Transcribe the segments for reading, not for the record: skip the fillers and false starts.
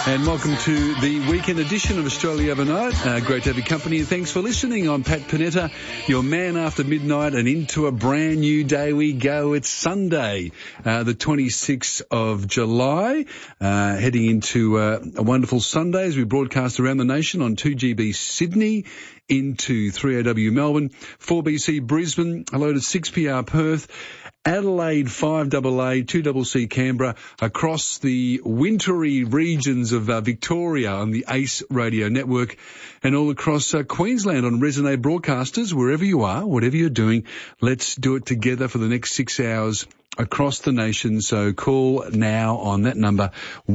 And welcome to the weekend edition of Australia Overnight. Great to have your company and thanks for listening. I'm Pat Panetta, your man after midnight, and into a brand new day we go. It's Sunday, the 26th of July, heading into a wonderful Sunday as we broadcast around the nation on 2GB Sydney, into 3AW Melbourne, 4BC Brisbane, hello to 6PR Perth, Adelaide, 5AA, 2CC Canberra, across the wintry regions of Victoria on the ACE radio network, and all across Queensland on Resonate Broadcasters. Wherever you are, whatever you're doing, let's do it together for the next 6 hours across the nation. So call now on that number,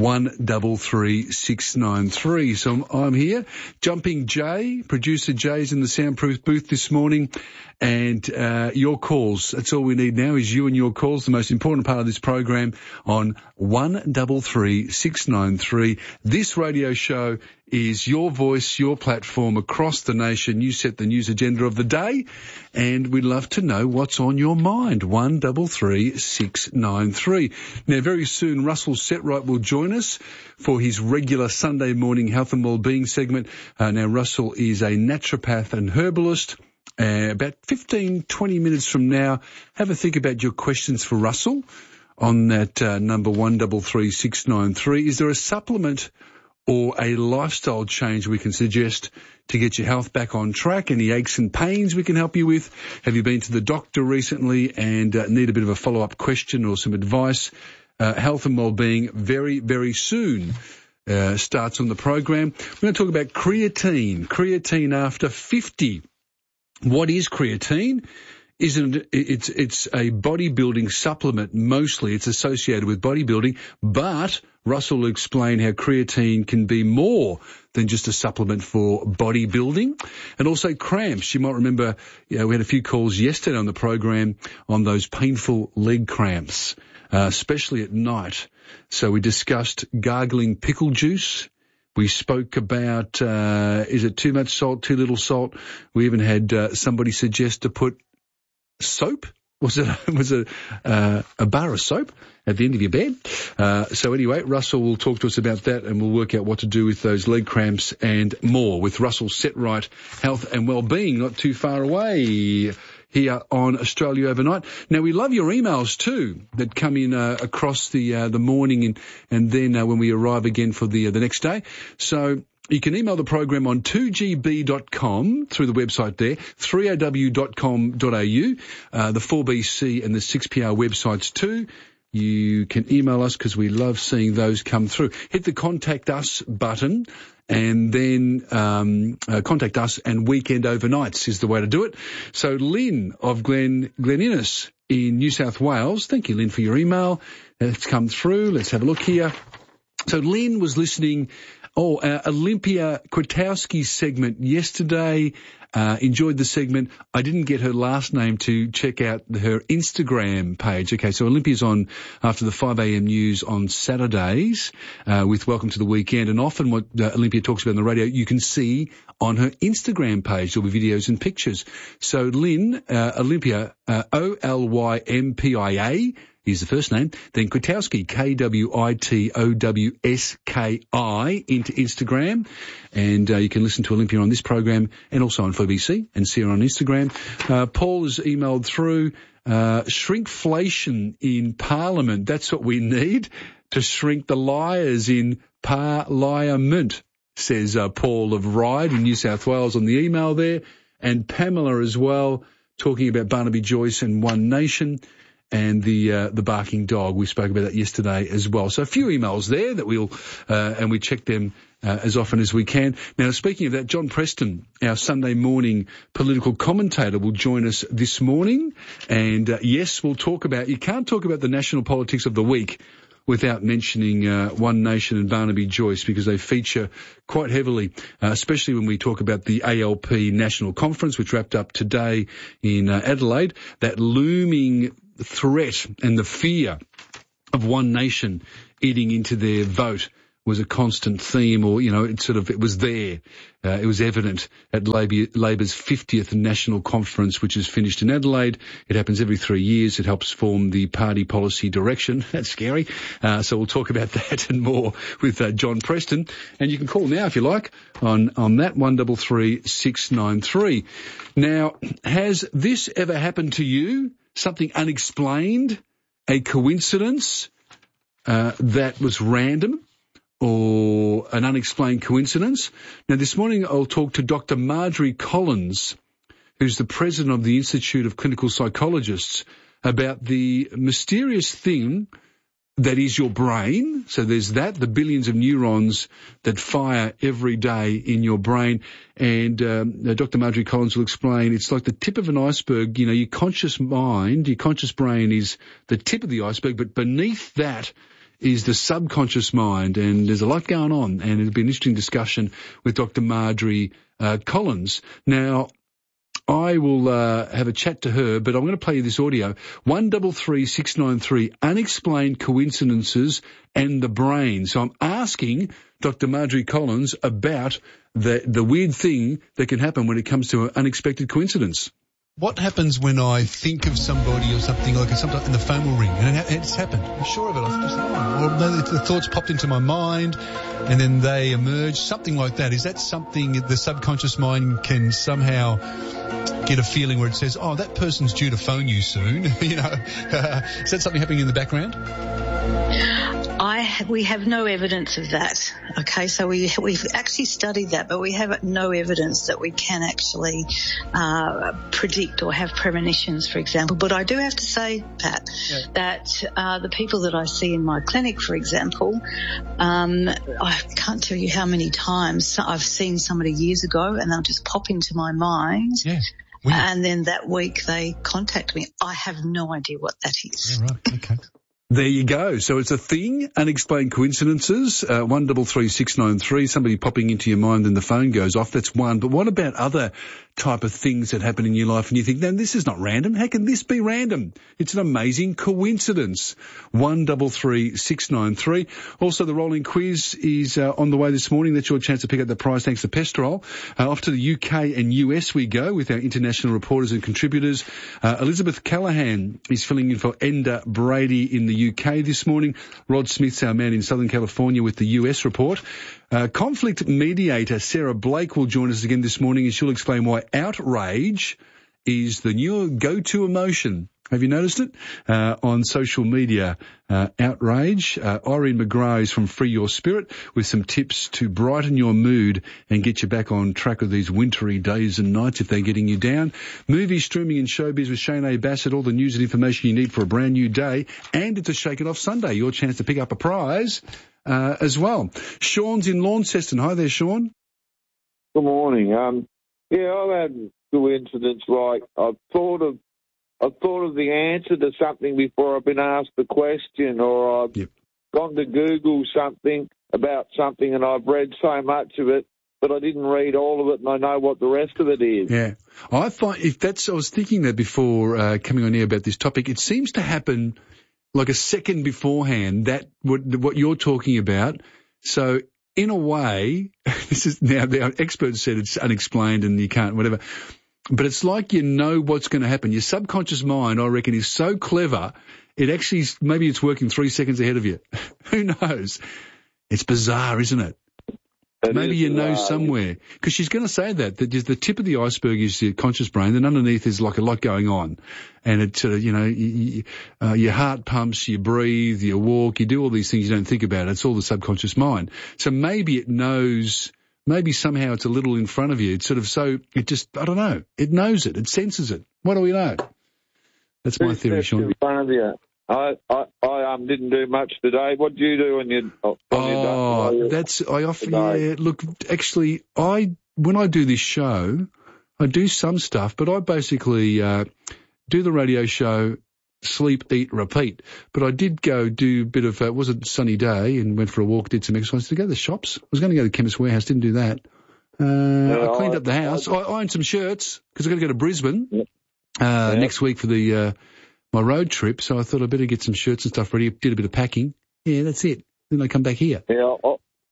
133693. So I'm here, Jumping Jay, producer Jay's in the soundproof booth this morning, and your calls. That's all we need now is you and your calls, the most important part of this program, on 133693. This radio show is your voice, your platform across the nation. You set the news agenda of the day, and we'd love to know what's on your mind. 133693. Now, very soon, Russell Setright will join us for his regular Sunday morning health and wellbeing segment. Now, Russell is a naturopath and herbalist. About 15, 20 minutes from now, have a think about your questions for Russell on that number 133693. Is there a supplement or a lifestyle change we can suggest to get your health back on track? Any aches and pains we can help you with? Have you been to the doctor recently and need a bit of a follow-up question or some advice? Health and wellbeing very, very soon starts on the program. We're going to talk about creatine. Creatine after 50. What is creatine? It's a bodybuilding supplement mostly. It's associated with bodybuilding, but Russell will explain how creatine can be more than just a supplement for bodybuilding. And also cramps. You might remember, we had a few calls yesterday on the program on those painful leg cramps, especially at night. So we discussed gargling pickle juice. We spoke about, is it too much salt, too little salt? We even had somebody suggest to put soap. Was it a bar of soap at the end of your bed? So anyway, Russell will talk to us about that, and we'll work out what to do with those leg cramps and more with Russell Setright, Health and Wellbeing, not too far away here on Australia Overnight. Now, we love your emails too that come in across the morning and then when we arrive again for the next day. So you can email the program on 2gb.com through the website there, 3aw.com.au, the 4BC and the 6PR websites too. You can email us because we love seeing those come through. Hit the Contact Us button and then contact us, and Weekend Overnights is the way to do it. So Lynn of Glen Innes in New South Wales, thank you, Lynn, for your email. It's come through. Let's have a look here. So Lynn was listening Olympia Kwiatkowski's segment yesterday. Enjoyed the segment. I didn't get her last name to check out her Instagram page. Okay, so Olympia's on after the 5 a.m. news on Saturdays with Welcome to the Weekend. And often what Olympia talks about on the radio, you can see on her Instagram page. There'll be videos and pictures. So Lynn, Olympia, Olympia is the first name, then Kwiatkowski, Kwitowski, into Instagram. And you can listen to Olympia on this program and also on 4BC and see her on Instagram. Paul has emailed through shrinkflation in Parliament. That's what we need to shrink the liars in Parliament, says Paul of Ryde in New South Wales on the email there. And Pamela as well, talking about Barnaby Joyce and One Nation. And the barking dog. We spoke about that yesterday as well. So a few emails there that and we check them as often as we can. Now, speaking of that, John Preston, our Sunday morning political commentator, will join us this morning. And yes, we'll talk about, you can't talk about the national politics of the week without mentioning One Nation and Barnaby Joyce, because they feature quite heavily, especially when we talk about the ALP National Conference, which wrapped up today in Adelaide. That looming threat and the fear of One Nation eating into their vote was a constant theme, or, it was there. It was evident at Labor's 50th National Conference, which is finished in Adelaide. It happens every 3 years. It helps form the party policy direction. That's scary. So we'll talk about that and more with John Preston. And you can call now if you like on that 133 693. Now, has this ever happened to you? Something unexplained? A coincidence that was random? Or an unexplained coincidence? Now, this morning I'll talk to Dr. Marjorie Collins, who's the president of the Institute of Clinical Psychologists, about the mysterious thing that is your brain. So there's the billions of neurons that fire every day in your brain. And Dr. Marjorie Collins will explain it's like the tip of an iceberg. Your conscious mind, your conscious brain is the tip of the iceberg, but beneath that is the subconscious mind, and there's a lot going on, and it'll be an interesting discussion with Dr. Marjorie Collins. Now, I will have a chat to her, but I'm going to play you this audio. 133 693, unexplained coincidences and the brain. So I'm asking Dr. Marjorie Collins about the weird thing that can happen when it comes to an unexpected coincidence. What happens when I think of somebody or something, like sometimes, and the phone will ring, and it's happened. I'm sure of it. I've just, or the thoughts popped into my mind, and then they emerge, something like that. Is that something the subconscious mind can somehow get a feeling where it says, oh, that person's due to phone you soon? Is that something happening in the background? We have no evidence of that. Okay, so we've actually studied that, but we have no evidence that we can actually predict or have premonitions, for example. But I do have to say, Pat, that the people that I see in my clinic, for example, I can't tell you how many times I've seen somebody years ago, and they'll just pop into my mind. Yeah. And then that week they contact me. I have no idea what that is. Yeah, right. Okay. There you go. So it's a thing, unexplained coincidences, 133 693, somebody popping into your mind and the phone goes off. That's one. But what about other type of things that happen in your life and you think, no, this is not random. How can this be random? It's an amazing coincidence. 133 693. Also, the rolling quiz is on the way this morning. That's your chance to pick up the prize thanks to Pestrol. Off to the UK and US we go with our international reporters and contributors. Elizabeth Callahan is filling in for Enda Brady in the UK this morning. Rod Smith's our man in Southern California with the US report. Conflict mediator Sarah Blake will join us again this morning, and she'll explain why outrage is the new go-to emotion. Have you noticed it? On social media, outrage. Irene McGrath is from Free Your Spirit with some tips to brighten your mood and get you back on track of these wintry days and nights if they're getting you down. Movie, streaming and showbiz with Shane A. Bassett, all the news and information you need for a brand new day. And it's a Shake It Off Sunday, your chance to pick up a prize as well. Sean's in Launceston. Hi there, Sean. Good morning. I've had coincidence, like I've thought of the answer to something before I've been asked the question, or I've gone to Google something about something and I've read so much of it, but I didn't read all of it and I know what the rest of it is. Yeah. I was thinking that before coming on here about this topic. It seems to happen like a second beforehand, that what you're talking about. So in a way, this is now the experts said it's unexplained and you can't, whatever. But it's like you know what's going to happen. Your subconscious mind, I reckon, is so clever, it actually, maybe it's working 3 seconds ahead of you. Who knows? It's bizarre, isn't it? Maybe you know somewhere. Because she's going to say that the tip of the iceberg is your conscious brain, and underneath is like a lot going on. And it sort of, your heart pumps, you breathe, you walk, you do all these things you don't think about. It's all the subconscious mind. So maybe it knows. Maybe somehow it's a little in front of you. It's sort of I don't know. It knows it. It senses it. What do we know? That's my theory, Sean. In front of you. I didn't do much today. What do you do when you're look, actually, when I do this show, I do some stuff, but I basically do the radio show, sleep, eat, repeat. But I did go do a bit of, it was a sunny day and went for a walk, did some exercise. Did I go to the shops? I was going to go to the Chemist Warehouse, didn't do that. I cleaned up the house. I ironed some shirts because I've got to go to Brisbane next week for the my road trip. So I thought I'd better get some shirts and stuff ready. Did a bit of packing. Yeah, that's it. Then I come back here. Yeah,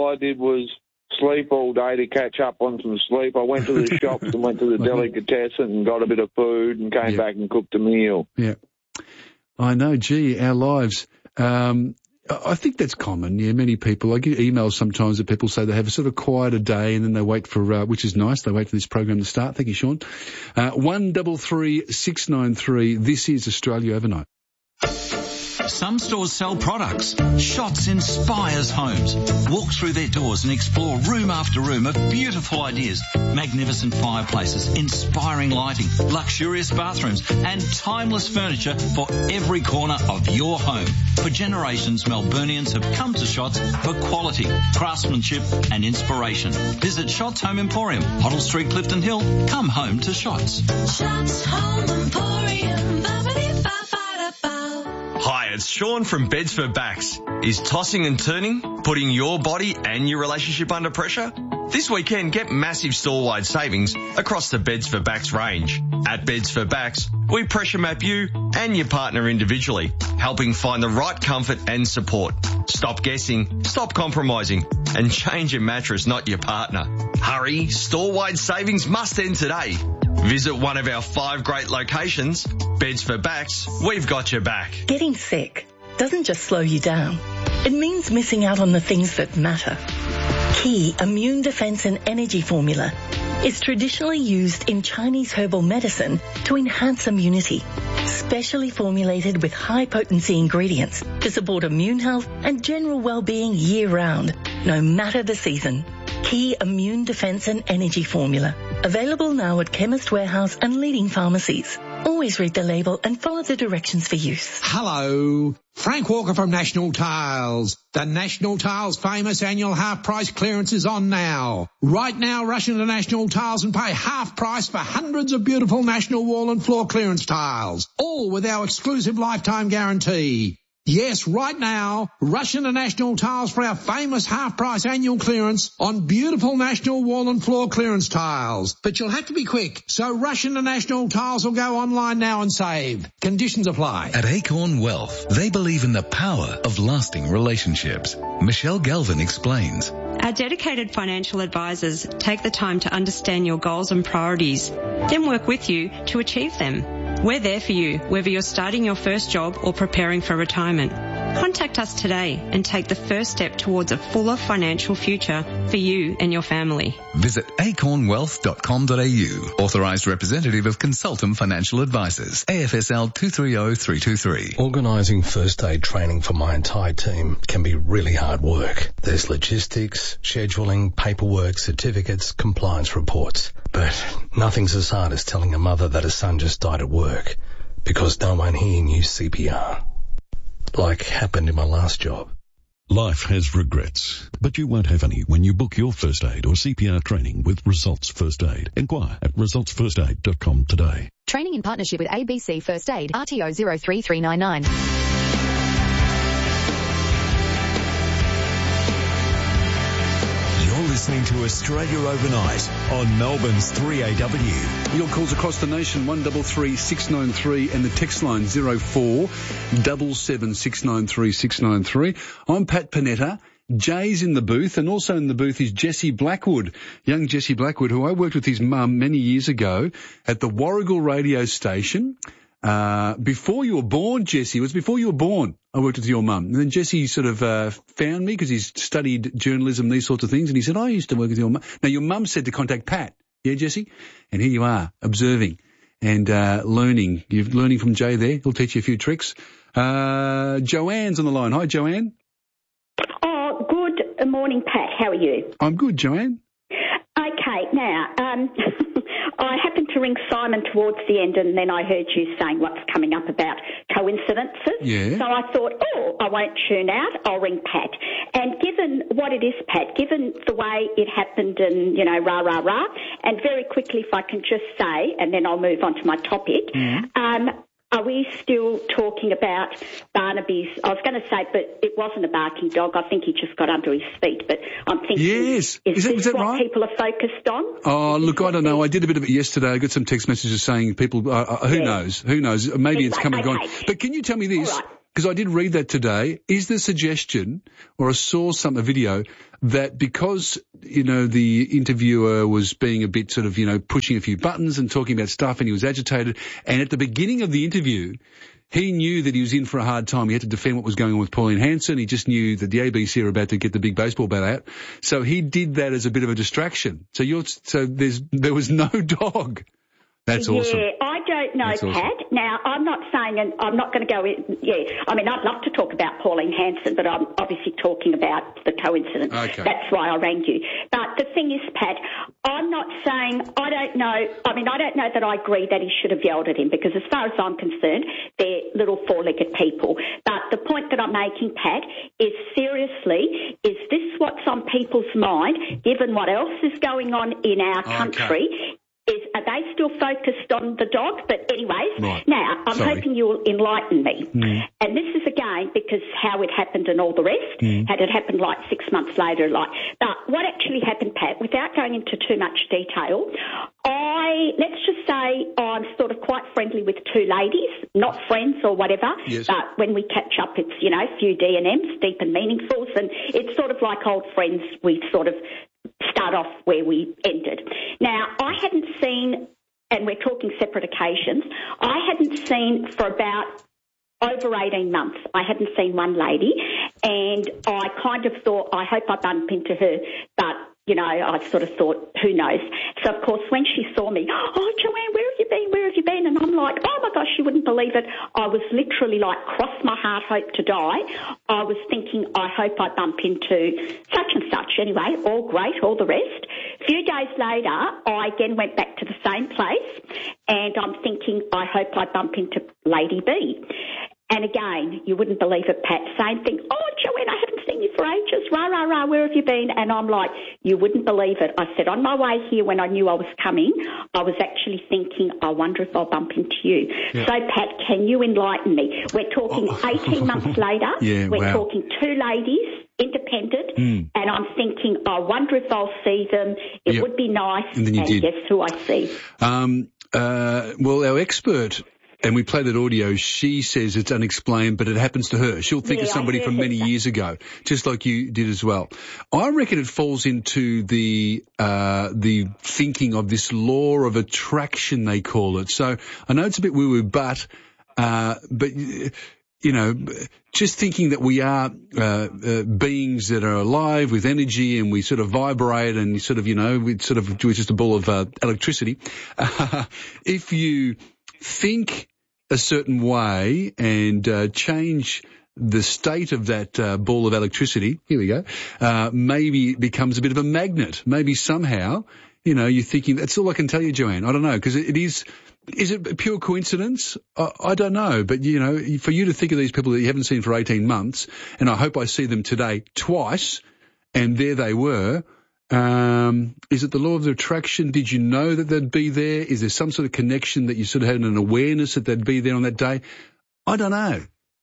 all I did was sleep all day to catch up on some sleep. I went to the shops and went to the delicatessen and got a bit of food and came back and cooked a meal. Yeah. I know, gee, our lives. I think that's common. Yeah, many people. I get emails sometimes that people say they have a sort of quieter day and then they wait for, which is nice. They wait for this program to start. Thank you, Sean. 133 693. This is Australia Overnight. Some stores sell products. Shots inspires homes. Walk through their doors and explore room after room of beautiful ideas, magnificent fireplaces, inspiring lighting, luxurious bathrooms, and timeless furniture for every corner of your home. For generations, Melburnians have come to Shots for quality, craftsmanship, and inspiration. Visit Shots Home Emporium, Hoddle Street, Clifton Hill. Come home to Shots. Shots Home Emporium. Hi, it's Sean from Beds for Backs. Is tossing and turning putting your body and your relationship under pressure? This weekend, get massive store-wide savings across the Beds for Backs range. At Beds for Backs, we pressure map you and your partner individually, helping find the right comfort and support. Stop guessing, stop compromising, and change your mattress, not your partner. Hurry, store-wide savings must end today. Visit one of our 5 great locations. Beds for Backs, we've got your back. Getting sick doesn't just slow you down. It means missing out on the things that matter. Key Immune Defense and Energy Formula is traditionally used in Chinese herbal medicine to enhance immunity. Specially formulated with high-potency ingredients to support immune health and general well-being year-round, no matter the season. Key Immune Defense and Energy Formula. Available now at Chemist Warehouse and leading pharmacies. Always read the label and follow the directions for use. Hello, Frank Walker from National Tiles. The National Tiles famous annual half price clearance is on now. Right now, rush into National Tiles and pay half price for hundreds of beautiful National wall and floor clearance tiles, all with our exclusive lifetime guarantee. Yes, right now, rush into National Tiles for our famous half-price annual clearance on beautiful National wall and floor clearance tiles. But you'll have to be quick, so rush into National Tiles or go online now and save. Conditions apply. At Acorn Wealth, they believe in the power of lasting relationships. Michelle Galvin explains. Our dedicated financial advisors take the time to understand your goals and priorities, then work with you to achieve them. We're there for you, whether you're starting your first job or preparing for retirement. Contact us today and take the first step towards a fuller financial future for you and your family. Visit acornwealth.com.au. Authorised representative of Consultant Financial Advisors. AFSL 230323. Organising first aid training for my entire team can be really hard work. There's logistics, scheduling, paperwork, certificates, compliance reports. But nothing's as hard as telling a mother that her son just died at work because no one here knew CPR. Like happened in my last job. Life has regrets, but you won't have any when you book your first aid or CPR training with Results First Aid. Inquire at resultsfirstaid.com today. Training in partnership with ABC First Aid, RTO 03399. Listening to Australia Overnight on Melbourne's 3AW. Your calls across the nation, 133 693 and the text line 0477 693 693. I'm Pat Panetta. Jay's in the booth, and also in the booth is Jesse Blackwood, young Jesse Blackwood, who I worked with his mum many years ago at the Warrigal radio station. Before you were born, Jesse, it was before you were born, I worked with your mum. And then Jesse sort of found me because he's studied journalism, these sorts of things, and he said, I used to work with your mum. Now, your mum said to contact Pat. Yeah, Jesse? And here you are, observing and learning. You're learning from Jay there. He'll teach you a few tricks. Joanne's on the line. Hi, Joanne. Oh, good morning, Pat. How are you? I'm good, Joanne. Okay, now, I happened to ring Simon towards the end, and then I heard you saying what's coming up about coincidences. Yeah. So I thought, I won't tune out. I'll ring Pat. And given what it is, Pat, given the way it happened and, rah, rah, rah, and very quickly, if I can just say, and then I'll move on to my topic, are we still talking about Barnaby's? I was going to say, but it wasn't a barking dog. I think he just got under his feet. But I'm thinking, yes. is that what right? people are focused on? Oh, look, I don't know. I did a bit of it yesterday. I got some text messages saying people, who knows? Who knows? Maybe it's come and gone. But can you tell me this? because I did read that today, is the suggestion, or I saw a video, that because, the interviewer was being a bit sort of, pushing a few buttons and talking about stuff and he was agitated, and at the beginning of the interview, he knew that he was in for a hard time. He had to defend what was going on with Pauline Hanson. He just knew that the ABC are about to get the big baseball bat out. So he did that as a bit of a distraction. So there was no dog. That's awesome. Yeah, I don't know, That's Pat. awesome. Now, I'm not saying, and I'm not going to go in, I mean, I'd love to talk about Pauline Hanson, but I'm obviously talking about the coincidence. Okay. That's why I rang you. But the thing is, Pat, I'm not saying, I don't know that I agree that he should have yelled at him, because as far as I'm concerned, they're little four-legged people. But the point that I'm making, Pat, is seriously, is this what's on people's mind, given what else is going on in our country? Are they still focused on the dog? But anyways, right. Now, I'm hoping you'll enlighten me. And this is, again, because how it happened and all the rest, had it happened like 6 months later, but what actually happened, Pat, without going into too much detail, let's just say I'm sort of quite friendly with two ladies, not friends or whatever, but when we catch up, it's, a few D&Ms, deep and meaningfuls, and it's sort of like old friends. We sort of start off where we ended. Now, I hadn't seen, and we're talking separate occasions, I hadn't seen for about over 18 months. I hadn't seen one lady, and I kind of thought, I hope I bump into her, but, I sort of thought, who knows? So, of course, when she saw me, oh, Joanne, where have you been? Where have you been? And I'm like, oh, my gosh, you wouldn't believe it. I was literally like, cross my heart, hope to die. I was thinking, I hope I bump into such and such. Anyway, all great, all the rest. A few days later, I again went back to the same place, and I'm thinking, I hope I bump into Lady B. And again, you wouldn't believe it, Pat, same thing. Oh, Joanne, I haven't seen you for ages. Rah, rah, rah, where have you been? And I'm like, you wouldn't believe it. I said, on my way here when I knew I was coming, I was actually thinking, I wonder if I'll bump into you. Yeah. So, Pat, can you enlighten me? We're talking 18 months later. We're talking two ladies, independent, and I'm thinking, I wonder if I'll see them. It would be nice. And then you did. Guess who I see? Well, our expert, and we played that audio, she says it's unexplained, but it happens to her. She'll think of somebody from many years ago, just like you did as well. I reckon it falls into the thinking of this law of attraction, they call it. So I know it's a bit woo-woo, but just thinking that we are beings that are alive with energy, and we sort of vibrate, and we're just a ball of electricity. If you think a certain way and change the state of that ball of electricity, here we go, maybe it becomes a bit of a magnet. Maybe somehow, you're thinking, that's all I can tell you, Joanne. I don't know, because it is it pure coincidence? I don't know, but, for you to think of these people that you haven't seen for 18 months, and I hope I see them today twice, and there they were. Is it the law of the attraction? Did you know that they'd be there? Is there some sort of connection that you sort of had an awareness that they'd be there on that day? I don't know.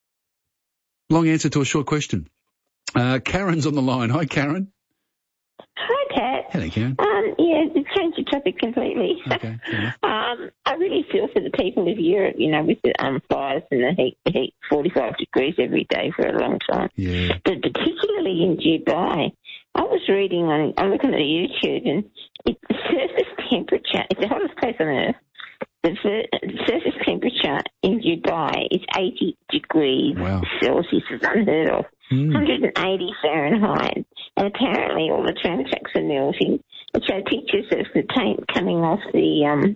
Long answer to a short question. Karen's on the line. Hi, Karen. Hi, Pat. Hello, Karen. Change the topic completely. Okay. I really feel for the people of Europe, with the fires and the heat, 45 degrees every day for a long time. Yeah. But particularly in Dubai, I was reading I'm looking at YouTube, and the surface temperature, it's the hottest place on earth. The surface temperature in Dubai is 80 degrees Celsius. It's unheard of. 180 Fahrenheit. And apparently all the tram tracks are melting. It showed pictures of the tank coming off the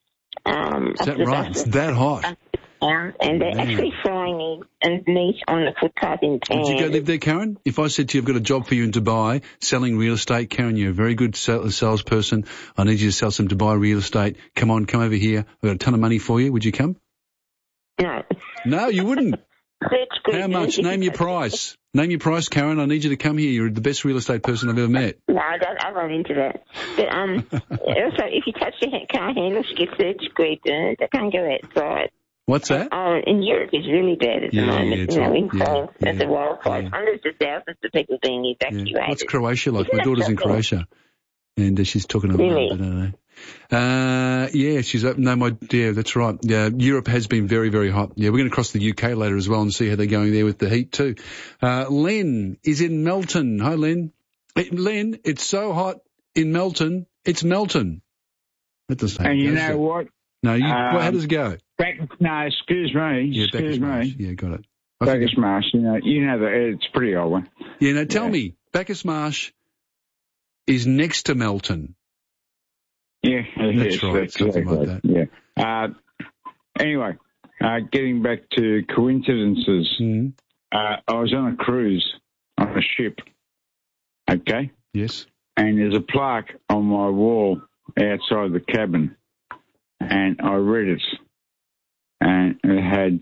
Is that right? It's that hot. And they're actually frying eggs and meat on the footpath in pans. Would you go live there, Karen? If I said to you, I've got a job for you in Dubai, selling real estate, Karen, you're a very good salesperson. I need you to sell some Dubai real estate. Come over here. I've got a ton of money for you. Would you come? No. No, you wouldn't. How much? Name your price. Name your price, Karen. I need you to come here. You're the best real estate person I've ever met. No, I'm not into that. But also, if you touch your car handles, you get 3rd degree burns. I can't go outside. What's that? In Europe, it's really bad at the moment. In France, at the wildfires, hundreds of thousands of people being evacuated. What's Croatia like? My daughter's in Croatia, and she's talking about it. I don't know. Yeah, she's open. No, that's right. Yeah, Europe has been very, very hot. Yeah, we're going to cross the UK later as well and see how they're going there with the heat too. Len is in Melton. Hi, Len. Hey, Len, it's so hot in Melton. It's Melton. That doesn't sound And you good, know does it? what? No, how does it go? Excuse me. Yeah, excuse me. Yeah, got it. Bacchus Marsh, you know that it's a pretty old one. Yeah, now tell me, Bacchus Marsh is next to Melton. Yeah, That's right, That's something like that. Yeah. Anyway, getting back to coincidences, I was on a cruise on a ship. Okay. Yes. And there's a plaque on my wall outside the cabin, and I read it, and it had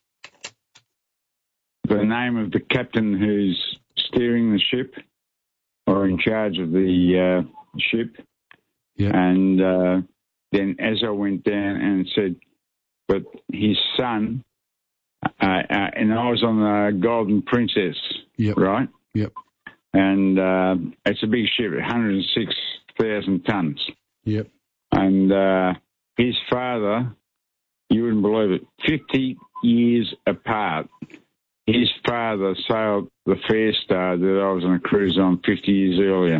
the name of the captain who's steering the ship or in charge of the ship. Yeah. And then as I went down and said, but his son, and I was on the Golden Princess, right? Yep. And it's a big ship, 106,000 tons. Yep. And his father, you wouldn't believe it, 50 years apart, his father sailed the Fair Star that I was on a cruise on 50 years earlier.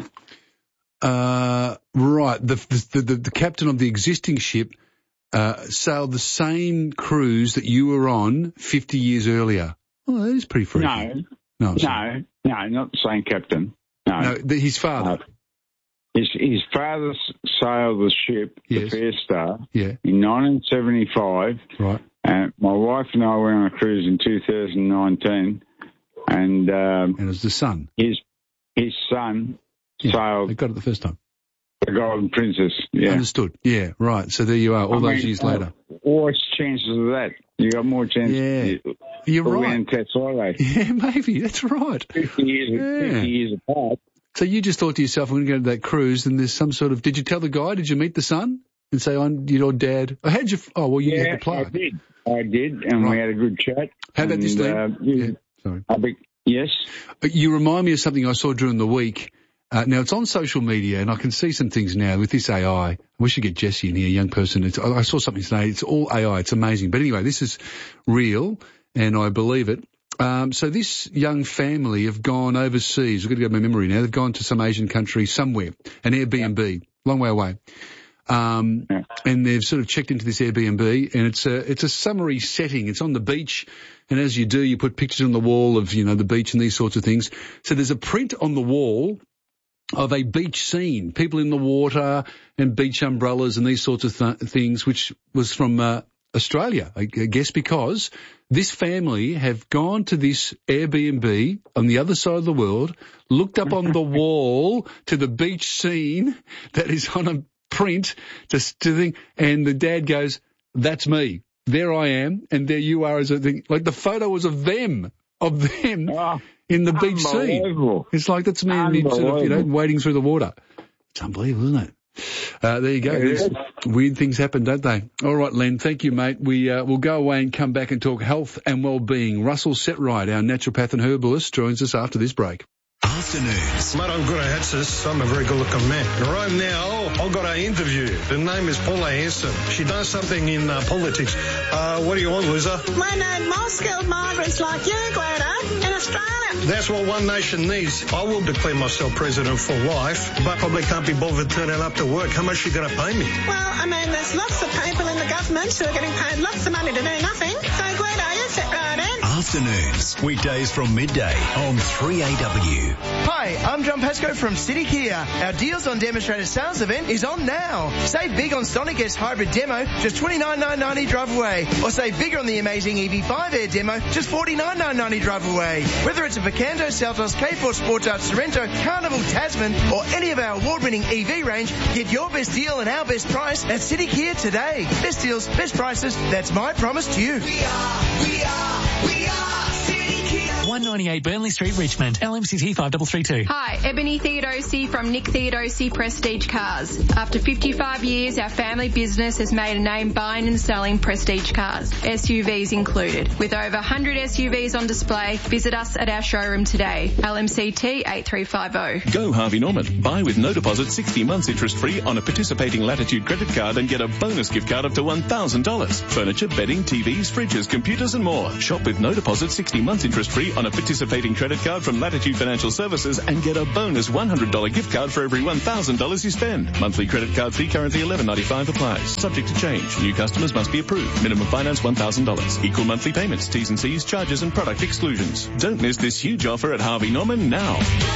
Right. The captain of the existing ship sailed the same cruise that you were on 50 years earlier. Oh, that is pretty freaky. No, not the same captain. No, his father. His father sailed the ship, the Fair Star, in 1975. Right. And my wife and I went on a cruise in 2019, and it was the son. His son sailed. They got it the first time. The Golden Princess. Yeah. Understood. Yeah. Right. So there you are. All those years later. What's the chances of that? You got more chances. Yeah. You're right. Yeah, maybe. That's right. 50 years apart. So you just thought to yourself, I'm going to go to that cruise, and there's some sort of. Did you tell the guy? Did you meet the son and say, "I'm your dad"? Or how'd you? Oh, well, you had the plaque. I did, and we had a good chat. How about this, Len? Sorry. Yes. You remind me of something I saw during the week. Now, it's on social media, and I can see some things now with this AI. I wish you get Jesse in here, a young person. I saw something today. It's all AI. It's amazing. But anyway, this is real, and I believe it. So this young family have gone overseas. I've got to go to my memory now. They've gone to some Asian country somewhere, an Airbnb, long way away. And they've sort of checked into this Airbnb, and it's a summary setting. It's on the beach, and as you do, you put pictures on the wall of, the beach and these sorts of things. So there's a print on the wall of a beach scene, people in the water and beach umbrellas and these sorts of things, which was from Australia, I guess, because this family have gone to this Airbnb on the other side of the world, looked up on the wall to the beach scene that is on a print, to thing, and the dad goes, "That's me. There I am, and there you are." As a thing, like the photo was of them in the beach scene. It's like that's me and sort of, wading through the water. It's unbelievable, isn't it? There you go. Weird things happen, don't they? All right, Len, thank you, mate. We'll go away and come back and talk health and well-being. Russell Setright, our naturopath and herbalist, joins us after this break. Afternoons. Mate, I'm good at Hatsis. I'm a very good-looking man. Right now, I've got an interview. The name is Paula Hanson. She does something in politics. What do you want, Liza? We need more skilled migrants like you, Guido, in Australia. That's what One Nation needs. I will declare myself president for life, but probably can't be bothered turning up to work. How much are you going to pay me? Well, there's lots of people in the government who are getting paid lots of money to do nothing. So, Guido, you sit right in. Afternoons, weekdays from midday on 3AW. Hi, I'm John Pascoe from City Kia. Our Deals on Demonstrator Sales event is on now. Save big on Sonic S Hybrid Demo, just $29,990 drive away. Or save bigger on the amazing EV5 Air Demo, just $49,990 drive away. Whether it's a Picanto, Seltos, K4 Sportage, Sorrento, Carnival, Tasman, or any of our award-winning EV range, get your best deal and our best price at City Kia today. Best deals, best prices, that's my promise to you. We are City Kia. 198 Burnley Street, Richmond. LMCT 5332. Hi, Ebony Theodosi from Nick Theodosi Prestige Cars. After 55 years, our family business has made a name buying and selling prestige cars, SUVs included. With over 100 SUVs on display, visit us at our showroom today. LMCT 8350. Go Harvey Norman. Buy with no deposit 60 months interest free on a participating Latitude credit card and get a bonus gift card up to $1,000. Furniture, bedding, TVs, fridges, computers and more. Shop with no deposit 60 months interest free on a participating credit card from Latitude Financial Services and get a bonus $100 gift card for every $1,000 you spend. Monthly credit card fee currently $11.95 applies. Subject to change. New customers must be approved. Minimum finance $1,000. Equal monthly payments, T's and C's, charges and product exclusions. Don't miss this huge offer at Harvey Norman now.